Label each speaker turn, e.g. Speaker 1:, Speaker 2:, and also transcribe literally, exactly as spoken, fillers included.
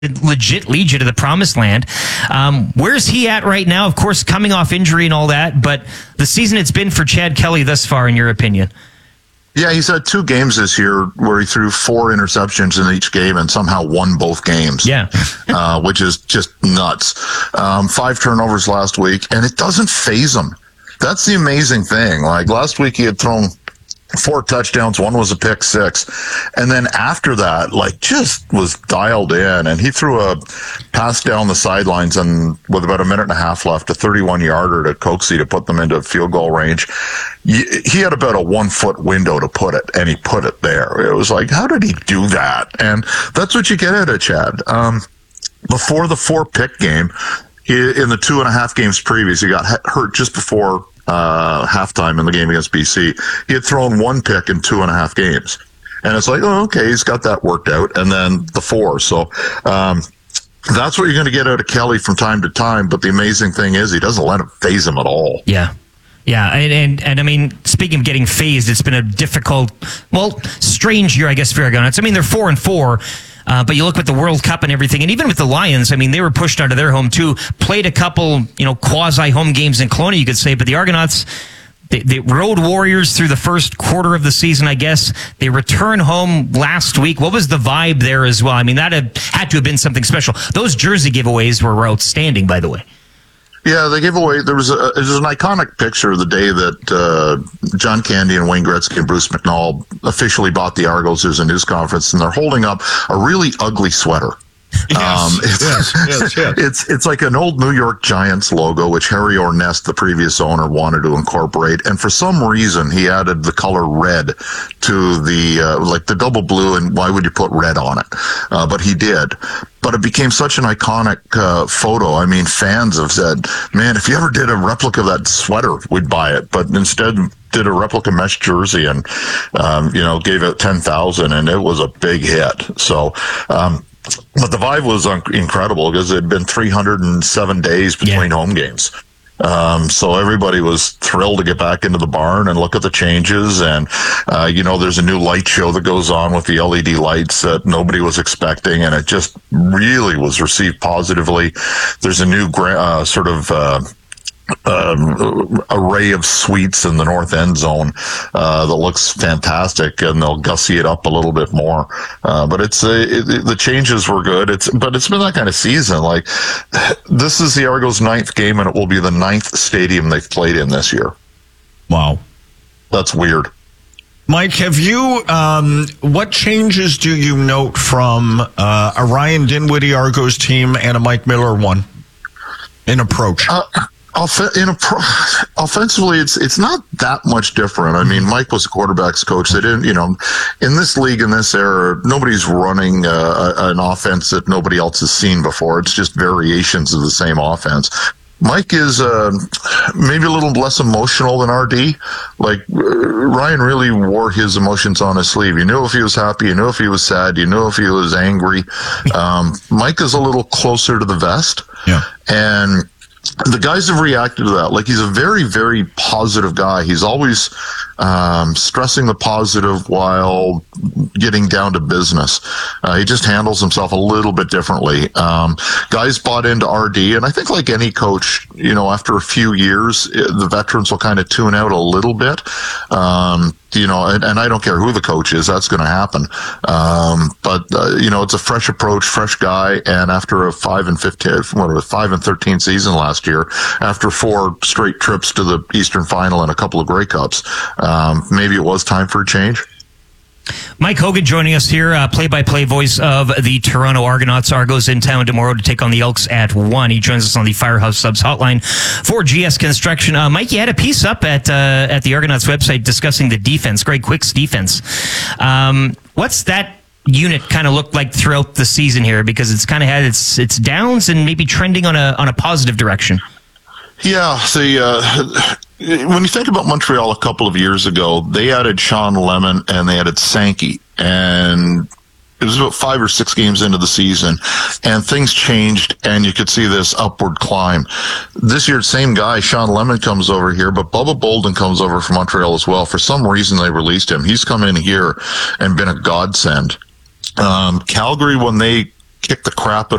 Speaker 1: legit lead you to the promised land. Um, where's he at right now? Of course, coming off injury and all that, but the season it's been for Chad Kelly thus far, in your opinion?
Speaker 2: Yeah, he's had two games this year where he threw four interceptions in each game and somehow won both games.
Speaker 1: Yeah.
Speaker 2: uh, which is just nuts. Um, five turnovers last week, and it doesn't faze him. That's the amazing thing. Like last week, he had thrown four touchdowns, one was a pick six. And then after that, like just was dialed in, and he threw a pass down the sidelines and with about a minute and a half left, a thirty-one yarder to Coxie to put them into field goal range. He had about a one foot window to put it, and he put it there. It was like, how did he do that? And that's what you get out of Chad. Um, before the four pick game, he, in the two and a half games previous, he got hurt just before uh, halftime in the game against B C. He had thrown one pick in two and a half games. And it's like, oh, okay, he's got that worked out. And then the four. So, um, that's what you're going to get out of Kelly from time to time. But the amazing thing is he doesn't let it faze him at all.
Speaker 1: Yeah. Yeah, and, and and I mean, speaking of getting phased, it's been a difficult, well, strange year, I guess, for Argonauts. I mean, they're four and four, uh, but you look at the World Cup and everything, and even with the Lions, I mean, they were pushed out of their home too. Played a couple, you know, quasi home games in Kelowna, you could say, but the Argonauts, they, they rode Warriors through the first quarter of the season, I guess. They return home last week. What was the vibe there as well? I mean, that had, had to have been something special. Those jersey giveaways were outstanding, by the way.
Speaker 2: Yeah, they gave away. There was a there was an iconic picture the day that uh, John Candy and Wayne Gretzky and Bruce McNall officially bought the Argos. There's a news conference, and they're holding up a really ugly sweater.
Speaker 3: Yes,
Speaker 2: um, it's,
Speaker 3: yes, yes, yes.
Speaker 2: it's it's like an old New York Giants logo, which Harry Ornest, the previous owner, wanted to incorporate, and for some reason he added the color red to the uh, like the double blue. And why would you put red on it? Uh, but he did. But it became such an iconic uh, photo. I mean, fans have said, "Man, if you ever did a replica of that sweater, we'd buy it." But instead, did a replica mesh jersey and um, you know gave it ten thousand, and it was a big hit. So. Um, But the vibe was un- incredible because it had been three hundred seven days between yeah. home games. Um, so everybody was thrilled to get back into the barn and look at the changes. And, uh, you know, there's a new light show that goes on with the L E D lights that nobody was expecting. And it just really was received positively. There's a new gra- uh, sort of, uh, Um, array of suites in the north end zone uh, that looks fantastic, and they'll gussy it up a little bit more. Uh, but it's uh, it, the changes were good. It's but it's been that kind of season. Like this is the Argos' ninth game, and it will be the ninth stadium they've played in this year.
Speaker 3: Wow,
Speaker 2: that's weird.
Speaker 3: Mike, have you? Um, what changes do you note from uh, a Ryan Dinwiddie Argos team and a Mike Miller one in approach?
Speaker 2: Uh, Off- in a pro- offensively, it's it's not that much different. I mean, Mike was a quarterback's coach. They didn't, you know, in this league, in this era, nobody's running uh, an offense that nobody else has seen before. It's just variations of the same offense. Mike is uh, maybe a little less emotional than R D. Like, uh, Ryan really wore his emotions on his sleeve. You knew if he was happy, you knew if he was sad, you knew if he was angry. Um, Mike is a little closer to the vest.
Speaker 3: Yeah.
Speaker 2: And the guys have reacted to that. Like, he's a very, very positive guy. He's always um, stressing the positive while getting down to business. Uh, he just handles himself a little bit differently. Um, guys bought into R D, and I think like any coach, you know, after a few years, the veterans will kind of tune out a little bit. Um, you know, and, and I don't care who the coach is, that's going to happen. Um, but, uh, you know, it's a fresh approach, fresh guy. And after a five and fifteen, what was it, five and thirteen season last year, after four straight trips to the Eastern Final and a couple of Grey Cups, um, maybe it was time for a change.
Speaker 1: Mike Hogan joining us here, uh, play-by-play voice of the Toronto Argonauts. Argos in town tomorrow to take on the Elks at one. He joins us on the Firehouse Subs hotline for G S Construction. Uh, Mike, you had a piece up at uh, at the Argonauts website discussing the defense, Greg Quick's defense. Um, what's that unit kind of looked like throughout the season here? Because it's kind of had its its downs and maybe trending on a on a positive direction.
Speaker 2: Yeah, the uh, when you think about Montreal a couple of years ago, they added Sean Lemon and they added Sankey, and it was about five or six games into the season, and things changed, and you could see this upward climb. This year, same guy, Sean Lemon, comes over here, but Bubba Bolden comes over from Montreal as well. For some reason, they released him. He's come in here and been a godsend. Um, Calgary, when they kick the crap out